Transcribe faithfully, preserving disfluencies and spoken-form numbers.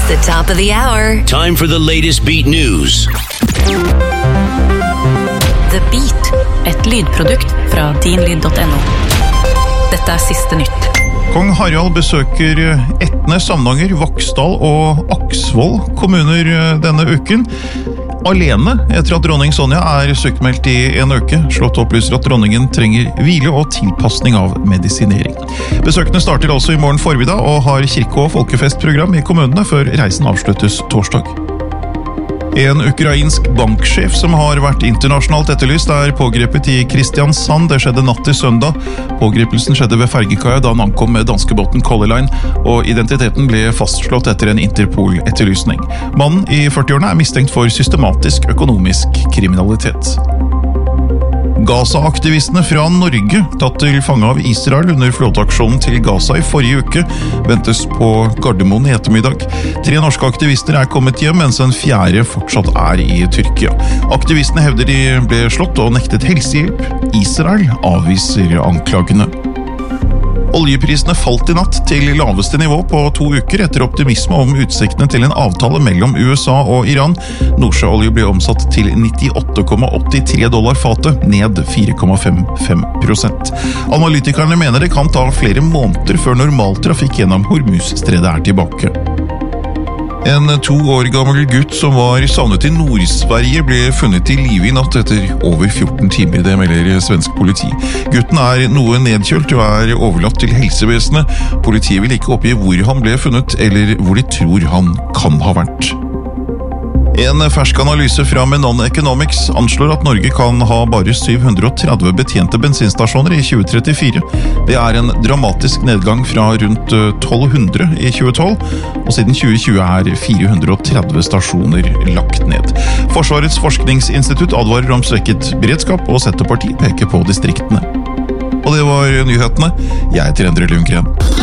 It's the top of the hour. Time for the latest Beat News. The Beat, et lydprodukt fra din lyd punktum no. Dette er siste nytt. Kong Harald besøker Etne, Samnanger, Vaksdal og Aksvoll kommuner denne uken. Alene etter at dronning Sonja er sykmeldt i en uke. Slottet opplyser at dronningen trenger hvile og tilpassning av medisinering. Besøkene starter altså i morgen formiddag og har kirke- og folkefestprogram i kommunene før reisen avsluttes torsdag. En ukrainsk banksjef som har vært internasjonalt etterlyst er pågrepet i Kristiansand. Det skjedde natt til søndag. Pågrepelsen skjedde ved fergekaia da han ankom med danskebåten Color Line, og identiteten ble fastslått etter en Interpol-etterlysning. Mannen i førtiårene er mistenkt for systematisk økonomisk kriminalitet. Gaza-aktivistene fra Norge, tatt til fange av Israel under flåteaksjonen til Gaza i forrige uke, ventes på Gardermoen i ettermiddag. Tre norske aktivister er kommet hjem, mens en fjerde fortsatt er i Tyrkia. Aktivistene hevder de ble slått og nektet helsehjelp. Israel avviser anklagene. Oljeprisene falt i natt til laveste nivå på to uker etter optimisme om utsiktene til en avtale mellom U S A og Iran. Nordsjøolje ble omsatt til nittiåtte komma åttitre dollar fatet, ned fire komma femtifem prosent. Analytikerne mener det kan ta flere måneder før normaltrafikk gjennom Hormuzstredet er tilbake. En to år gammel gutt som var savnet i Nord-Sverige ble funnet i live i natt etter over fjorten timer, det melder svensk politi. Gutten er noe nedkjølt og er overlatt til helsevesenet. Politiet vil ikke oppgi hvor han ble funnet eller hvor de tror han kan ha vært. En fersk analyse fra Menon Economics anslår at Norge kan ha bare syv hundre og tretti betjente bensinstasjoner i tjue trettifire. Det er en dramatisk nedgang fra rundt tolv hundre i tjue tolv, og siden tjue tjue er fire hundre og tretti stasjoner lagt ned. Forsvarets forskningsinstitutt advarer om svekket beredskap, og Senterpartiet peker på distriktene. Og det var nyhetene. Jeg heter Endre Lundgren.